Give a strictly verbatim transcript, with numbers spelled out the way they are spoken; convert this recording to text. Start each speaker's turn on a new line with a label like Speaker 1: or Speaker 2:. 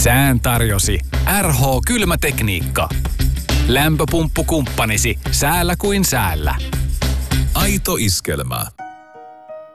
Speaker 1: Sään tarjosi R H Kylmätekniikka. Lämpöpumppukumppanisi säällä kuin säällä.
Speaker 2: Aito iskelmä.